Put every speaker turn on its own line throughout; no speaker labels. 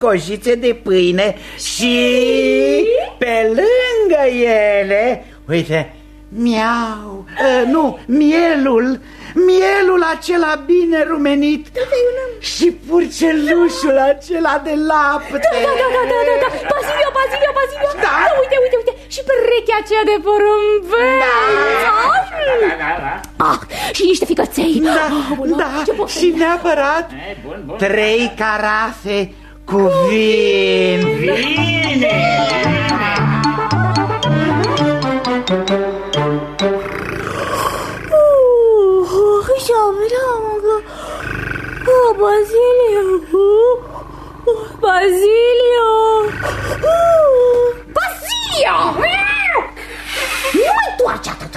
cojițe de pâine și pe lângă ele, uite, miau, nu, mielul acela bine rumenit și purcelușul acela de lapte.
Da, Basilio, da, uite, și perechea aceea de porumbel. Și niște ficăței.
Da, și neapărat 3 carafe cu vin. Vine!
Basilio! Nu mai întoarce atât.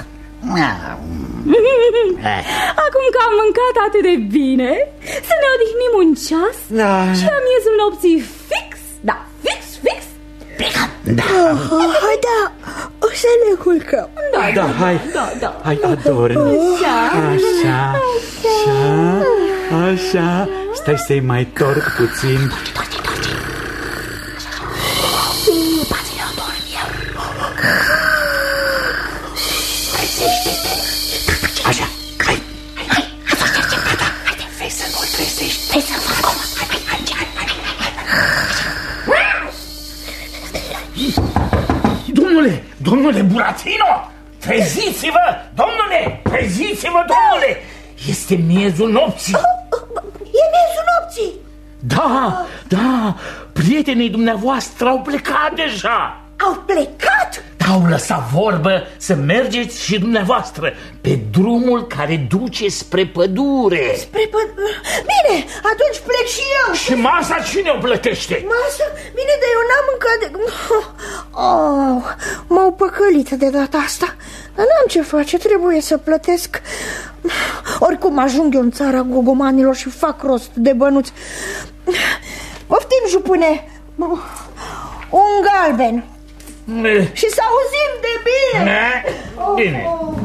Acum că am mâncat atât de bine, să ne odihnim un ceas și la miezul nopții fix, plecăm.
Hai, da, o să ne culcăm.
Da, hai, adormi. Așa. Stai să-i mai torc puțin.
Basilio, dormi eu.
Așa, hai, gata, haide, vei să nu-l trezești.
Vei să fac acum.
Domnule Burattino, treziți-vă, domnule, domnule, este miezul nopții.
E miezul nopții.
Da, prietenii dumneavoastră au plecat deja.
Au plecat?
Au lăsat vorbă să mergeți și dumneavoastră pe drumul care duce spre pădure.
Bine, atunci plec și eu.
Și masa cine o plătește?
Masa? Bine, dar eu n-am mâncat de... m-au păcălit de data asta. Dar n-am ce face, trebuie să plătesc. Oricum ajung eu în țara gogomanilor și fac rost de bănuți. Poftim, jupâne. Un galben. Și să auzim de bine.
Bine.